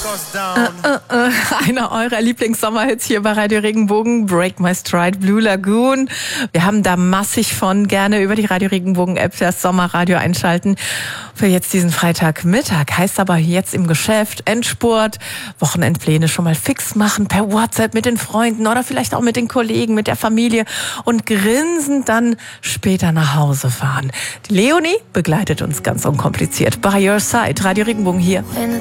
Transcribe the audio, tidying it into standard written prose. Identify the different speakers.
Speaker 1: Einer eurer Lieblingssommerhits hier bei Radio Regenbogen, Break My Stride, Blue Lagoon. Wir haben da massig von, gerne über die Radio Regenbogen App das Sommerradio einschalten. Für jetzt diesen Freitagmittag heißt aber jetzt im Geschäft Endspurt, Wochenendpläne schon mal fix machen, per WhatsApp mit den Freunden oder vielleicht auch mit den Kollegen, mit der Familie und grinsend dann später nach Hause fahren. Die Leonie begleitet uns ganz unkompliziert. By your side, Radio Regenbogen hier.